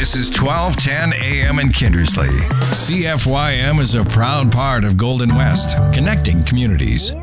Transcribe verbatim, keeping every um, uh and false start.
This is twelve ten A M in Kindersley. C F Y M is a proud part of Golden West, connecting communities.